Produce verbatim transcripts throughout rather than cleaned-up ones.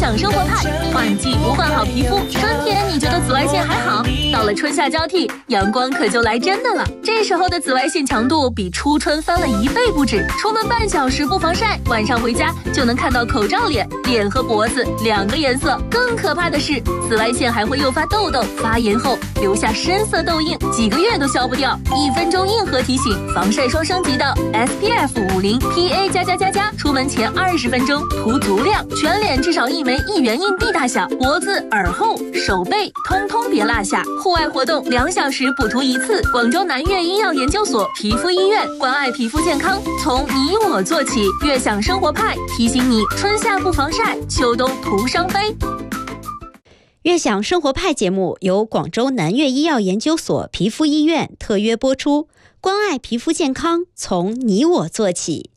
享生活派，换季不换好皮肤。春天你觉得紫外线还好，到了春夏交替，阳光可就来真的了。这时候的紫外线强度比初春翻了一倍不止。出门半小时不防晒，晚上回家就能看到口罩脸，脸和脖子两个颜色。更可怕的是，紫外线还会诱发痘痘，发炎后留下深色痘印，几个月都消不掉。一分钟硬核提醒，防晒霜升级到 S P F 五十 P A 加加加加，出门前二十分钟涂足量，全脸至少一枚一元硬币大小，脖子、耳后、手背通通别落下。户外活动两小时补涂一次。广州南粤医药研究所皮肤医院关爱皮肤健康，从你我做起。悦享生活派提醒你，春夏不防晒，秋冬徒伤悲。 悦享生活派节目由广州南粤医药研究所皮肤医院特约播出，关爱皮肤健康，从你我做起。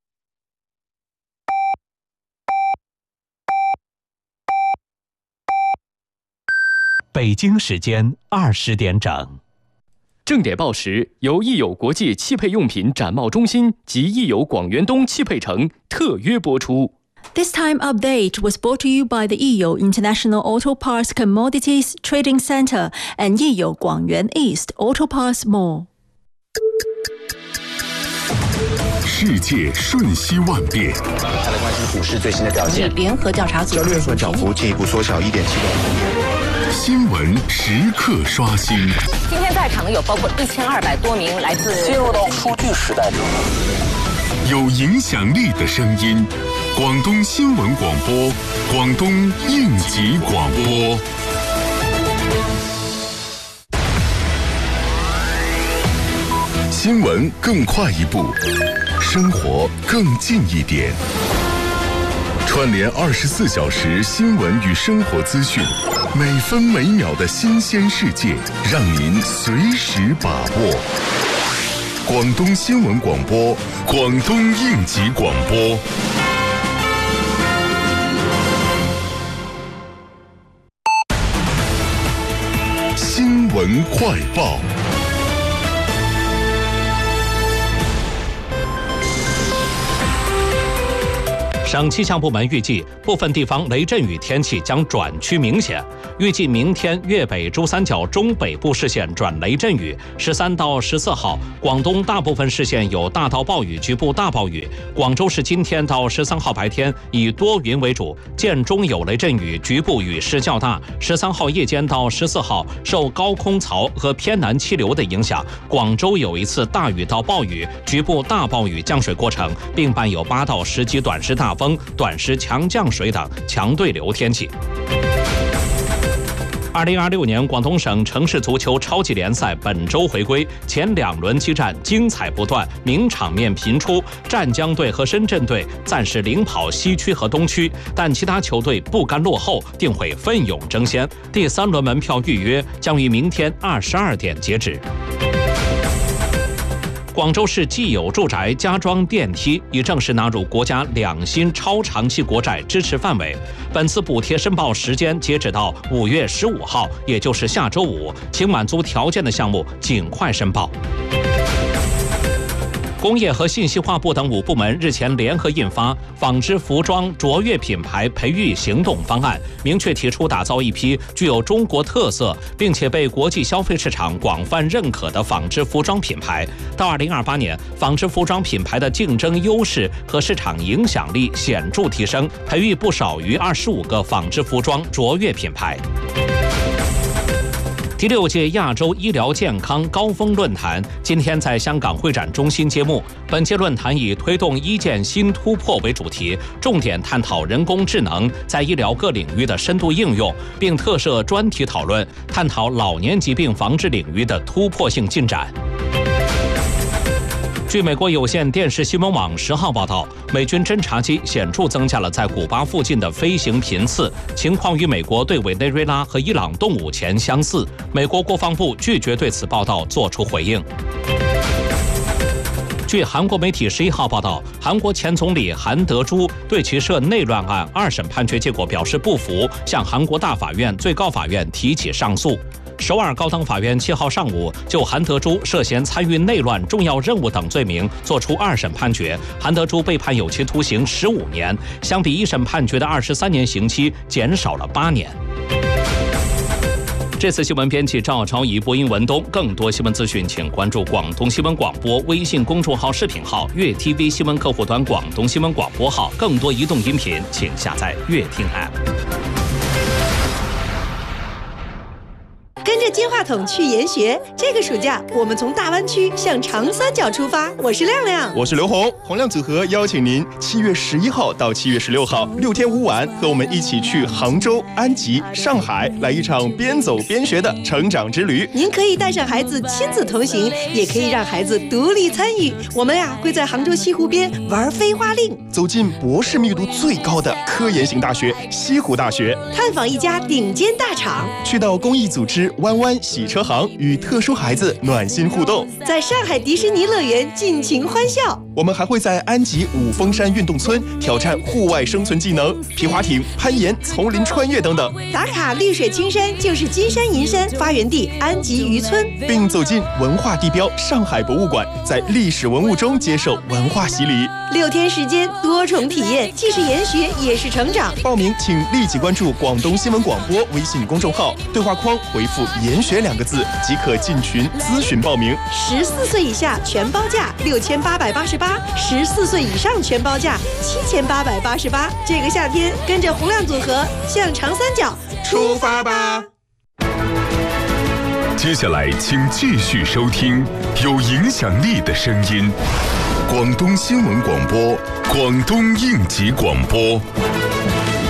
北京时间二十点整。 正点报时由益友国际汽配用品展贸中心及益友广元东汽配城特约播出。 This time update was brought to you by the Yiyou International Auto Parts Commodities Trading Center and Yiyou Guangyuan East Auto Parts Mall。 世界瞬息万变， 再来关心股市最新的表现。 联合调查组交易日涨幅进一步缩小一点七个百分点。 新闻时刻刷新。 今天在场有包括一千二百多名来自进入到数据时代。 有影响力的声音，广东新闻广播，广东应急广播。新闻更快一步，生活更近一点。串联二十四小时新闻与生活资讯，每分每秒的新鲜世界，让您随时把握。广东新闻广播，广东应急广播。新闻快报。 省气象部门预计，部分地方雷阵雨天气将转趋明显。预计明天粤北珠三角中北部市县转雷阵雨，十三到十四号，广东大部分市县有大到暴雨，局部大暴雨。广州市今天到十三号白天以多云为主，间中有雷阵雨，局部雨势较大。十三号夜间到十四号，受高空槽和偏南气流的影响，广州有一次大雨到暴雨，局部大暴雨降水过程，并伴有八到十级短时大风、短时强降水等强对流天气。二零二六年广东省城市足球超级联赛本周回归，前两轮激战精彩不断，名场面频出。湛江队和深圳队暂时领跑西区和东区，但其他球队不甘落后，定会奋勇争先。第三轮门票预约将于明天二十二点截止。广州市既有住宅加装电梯已正式纳入国家两新超长期国债支持范围。本次补贴申报时间截止到五月十五号，也就是下周五，请满足条件的项目尽快申报。工业和信息化部等五部门日前联合印发纺织服装卓越品牌培育行动方案，明确提出打造一批具有中国特色并且被国际消费市场广泛认可的纺织服装品牌。到二零二八年，纺织服装品牌的竞争优势和市场影响力显著提升，培育不少于二十五个纺织服装卓越品牌。第六届亚洲医疗健康高峰论坛今天在香港会展中心揭幕。本届论坛以推动医健新突破为主题，重点探讨人工智能在医疗各领域的深度应用，并特设专题讨论，探讨老年疾病防治领域的突破性进展。据美国有线电视新闻网十号报道，美军侦察机显著增加了在古巴附近的飞行频次，情况与美国对委内瑞拉和伊朗动武前相似。美国国防部拒绝对此报道作出回应。据韩国媒体十一号报道，韩国前总理韩德洙对其涉内乱案二审判决结果表示不服，向韩国大法院、最高法院提起上诉。 首尔高等法院七号上午就韩德洙涉嫌参与内乱重要任务等罪名作出二审判决，韩德洙被判有期徒刑十五年，相比一审判决的二十三年刑期减少了八年。这次新闻编辑赵超仪，播音文东。更多新闻资讯，请关注广东新闻广播微信公众号、视频号、粤 T V 新闻客户端、广东新闻广播号。更多移动音频，请下载粤听 App。 跟着金话筒去研学，这个暑假我们从大湾区向长三角出发。我是亮亮， 我是刘红。洪亮组合邀请您七月十一号到七月十六号六天五晚，和我们一起去杭州、安吉、上海，来一场边走边学的成长之旅。 您可以带上孩子亲子同行，也可以让孩子独立参与。我们呀会在杭州西湖边玩飞花令， 走进博士密度最高的科研型大学西湖大学， 探访一家顶尖大厂， 去到公益组织弯弯洗车行，与特殊孩子暖心互动， 在上海迪士尼乐园尽情欢笑。 我们还会在安吉五峰山运动村挑战户外生存技能，皮划艇、攀岩、丛林穿越等等。 打卡绿水青山就是金山银山发源地安吉渔村， 并走进文化地标上海博物馆，在历史文物中接受文化洗礼。 六天时间，多重体验，既是研学也是成长。 报名请立即关注广东新闻广播微信公众号，对话框回复研学两个字即可进群咨询报名。 十四岁以下全包价六千八百八十八，十四岁以上全包价七千八百八十八。这个夏天，跟着洪亮组合向长三角出发吧！ 接下来，请继续收听有影响力的声音——广东新闻广播、广东应急广播。